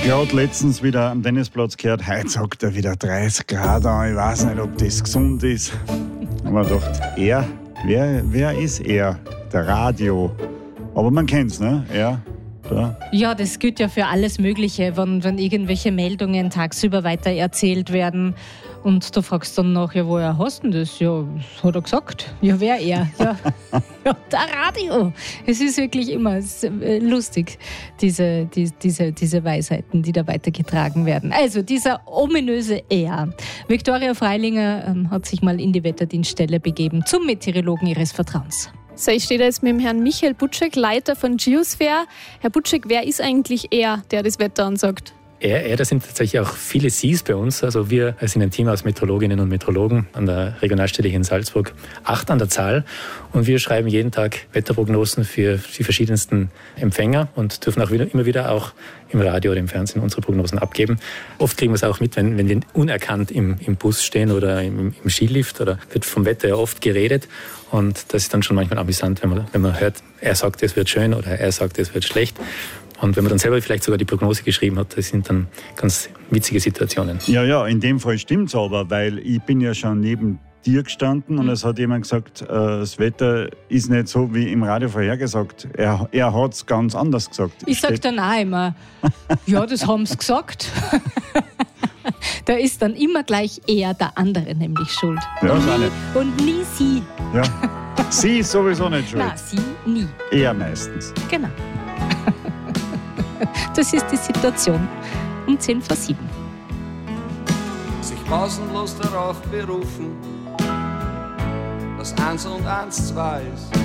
Gerade letztens wieder am Tennisplatz gehört, heute sagt er wieder 30 Grad an. Ich weiß nicht, ob das gesund ist. Aber ich dachte, wer ist er? Der Radio. Aber man kennt's, ne? Ja, das gilt ja für alles Mögliche, wenn irgendwelche Meldungen tagsüber weiter erzählt werden. Und du fragst dann nachher, woher hast du denn das? Ja, das hat er gesagt. Ja, wer er? Ja, der Radio. Es ist wirklich immer lustig, diese Weisheiten, die da weitergetragen werden. Also, dieser ominöse Er. Viktoria Freilinger hat sich mal in die Wetterdienststelle begeben zum Meteorologen ihres Vertrauens. So, ich stehe da jetzt mit dem Herrn Michael Butschek, Leiter von Geosphere. Herr Butschek, wer ist eigentlich er, der das Wetter ansagt? Das sind tatsächlich auch viele Cs bei uns. Also wir sind ein Team aus Meteorologinnen und Meteorologen an der Regionalstelle hier in Salzburg, 8 an der Zahl. Und wir schreiben jeden Tag Wetterprognosen für die verschiedensten Empfänger und dürfen auch immer wieder auch im Radio oder im Fernsehen unsere Prognosen abgeben. Oft kriegen wir es auch mit, wenn wir unerkannt im Bus stehen oder im Skilift, oder wird vom Wetter ja oft geredet. Und das ist dann schon manchmal amüsant, wenn man hört, er sagt, es wird schön oder er sagt, es wird schlecht. Und wenn man dann selber vielleicht sogar die Prognose geschrieben hat, das sind dann ganz witzige Situationen. Ja, in dem Fall stimmt's aber, weil ich bin ja schon neben dir gestanden und es hat jemand gesagt, das Wetter ist nicht so wie im Radio vorhergesagt. Er hat's ganz anders gesagt. Ich sage dann auch immer, ja, das haben sie gesagt. Da ist dann immer gleich er, der andere nämlich schuld. Ja, und nie sie. Ja. Sie ist sowieso nicht schuld. Nein, sie nie. Er meistens. Genau. Das ist die Situation um 7:10. Sich pausenlos darauf berufen, dass 1 und 1 2 ist.